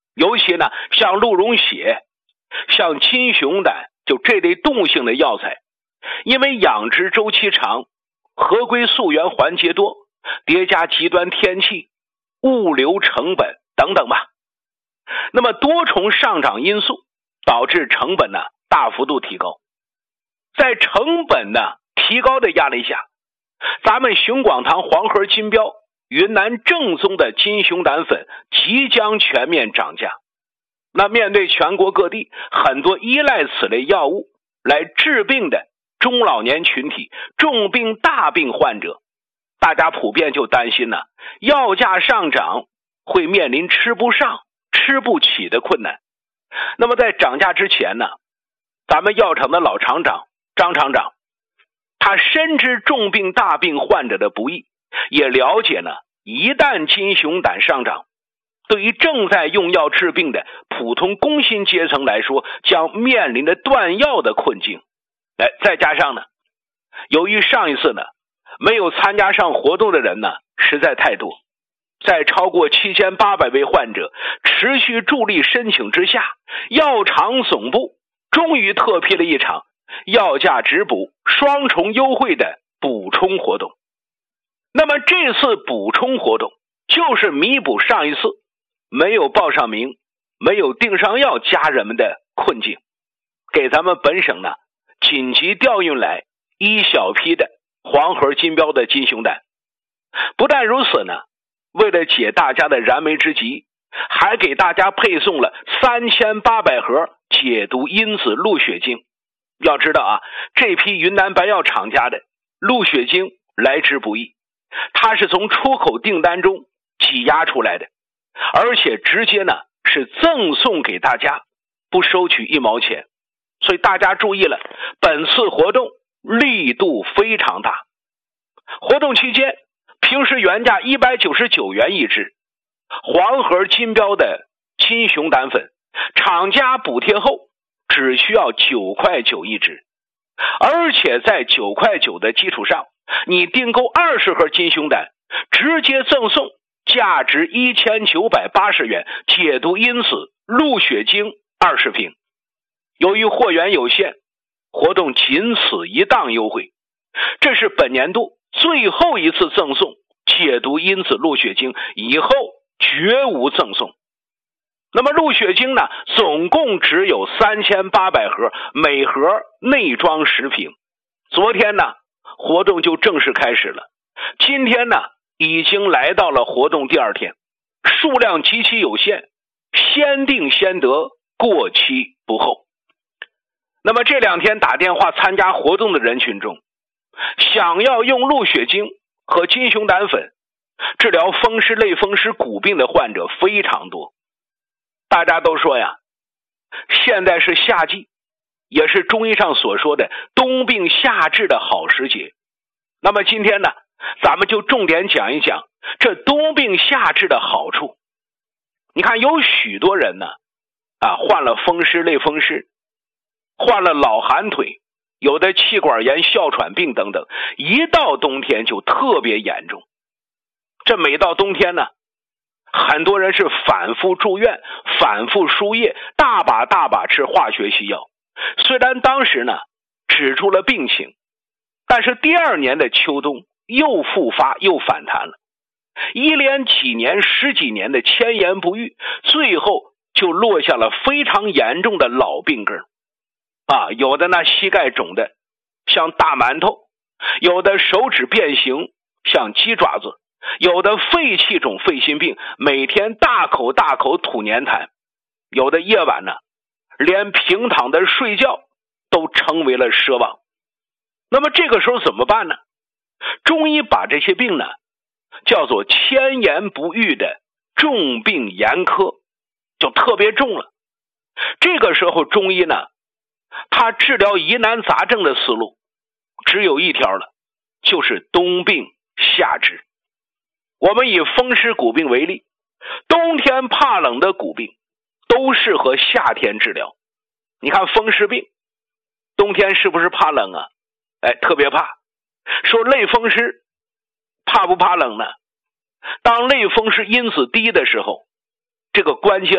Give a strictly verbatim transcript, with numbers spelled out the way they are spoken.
尤其呢，像鹿茸血、像金熊胆，就这类动物性的药材，因为养殖周期长，合规溯源环节多，叠加极端天气、物流成本等等吧，那么多重上涨因素导致成本呢大幅度提高。在成本呢提高的压力下，咱们熊广堂黄河金标云南正宗的金熊胆粉即将全面涨价。那面对全国各地很多依赖此类药物来治病的中老年群体、重病大病患者，大家普遍就担心呢，药价上涨会面临吃不上、吃不起的困难。那么在涨价之前呢，咱们药厂的老厂长张厂长，他深知重病大病患者的不易，也了解呢，一旦金熊胆上涨，对于正在用药治病的普通工薪阶层来说，将面临着断药的困境。哎，再加上呢，由于上一次呢没有参加上活动的人呢实在太多，在超过七千八百位患者持续助力申请之下，药厂总部终于特批了一场药价直补双重优惠的补充活动。那么这次补充活动就是弥补上一次没有报上名、没有订上药家人们的困境，给咱们本省呢紧急调运来一小批的黄河金标的金熊胆。不但如此呢，为了解大家的燃眉之急，还给大家配送了三千八百盒解毒因子鹿血精。要知道啊，这批云南白药厂家的鹿血精来之不易，它是从出口订单中挤压出来的，而且直接呢是赠送给大家，不收取一毛钱。所以大家注意了，本次活动力度非常大。活动期间，平时原价一百九十九元一支黄河金标的金熊胆粉，厂家补贴后只需要九块九一支，而且在九块九的基础上，你订购二十盒金熊胆，直接赠送价值一千九百八十元解毒因子鹿血精二十瓶。由于货源有限，活动仅此一档优惠，这是本年度最后一次赠送解毒因子鹿血精，以后绝无赠送。那么鹿血精呢，总共只有三千八百盒，每盒内装十瓶。昨天呢，活动就正式开始了。今天呢，已经来到了活动第二天，数量极其有限，先订先得，过期不候。那么这两天打电话参加活动的人群中，想要用鹿血精和金熊胆粉治疗风湿类风湿骨病的患者非常多。大家都说呀，现在是夏季，也是中医上所说的冬病夏治的好时节。那么今天呢，咱们就重点讲一讲这冬病夏治的好处。你看有许多人呢啊，患了风湿类风湿，患了老寒腿，有的气管炎、哮喘病等等，一到冬天就特别严重。这每到冬天呢，很多人是反复住院、反复输液，大把大把吃化学西药。虽然当时呢止住了病情，但是第二年的秋冬又复发又反弹了，一连几年十几年的千言不愈，最后就落下了非常严重的老病根啊，有的那膝盖肿的像大馒头，有的手指变形像鸡爪子，有的肺气肿肺心病，每天大口大口吐粘痰，有的夜晚呢连平躺的睡觉都成为了奢望。那么这个时候怎么办呢？中医把这些病呢叫做千言不愈的重病严苛，就特别重了。这个时候中医呢，他治疗疑难杂症的思路只有一条了，就是冬病夏治。我们以风湿骨病为例，冬天怕冷的骨病都适合夏天治疗。你看风湿病冬天是不是怕冷啊？哎，特别怕。说类风湿怕不怕冷呢？当类风湿因子低的时候，这个关节